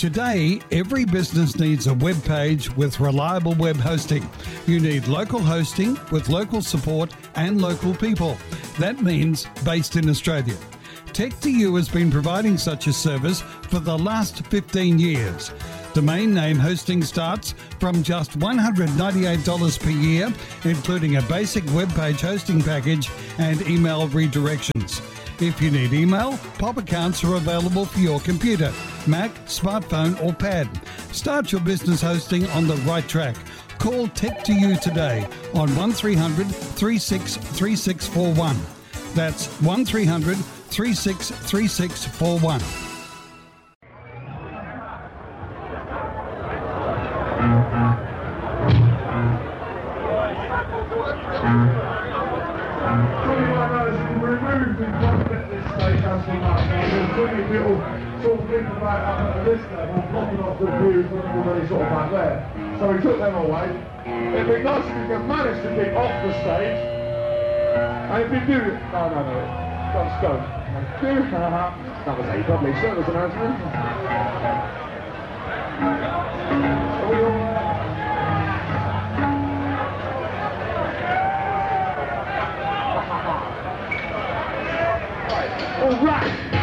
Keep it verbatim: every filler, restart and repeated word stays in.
Today, every business needs a web page with reliable web hosting. You need local hosting with local support and local people. That means based in Australia. Tech two U has been providing such a service for the last fifteen years. Domain name hosting starts from just one hundred ninety-eight dollars per year, including a basic web page hosting package and email redirections. If you need email, Pop accounts are available for your computer, Mac, smartphone or pad. Start your business hosting on the right track. Call Tech two U today on one three hundred, three six three six four one. That's one three hundred, three six three six four one. Sort of people back up at this level, blocking off the views when everybody's sort of back there. So we took them away. It'd be nice if you could manage to keep off the stage. And if you do, no, no, no, don't stone. Thank you. That was a public service announcement. Are we all